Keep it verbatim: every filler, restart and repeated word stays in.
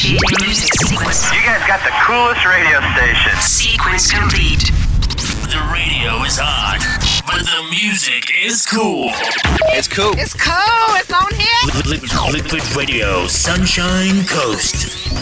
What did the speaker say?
Initiate music sequence. You guys got the coolest radio station. Sequence complete. The radio is on, but the music is cool. It's cool. It's cool. It's on here. Liquid, liquid Radio, Sunshine Coast.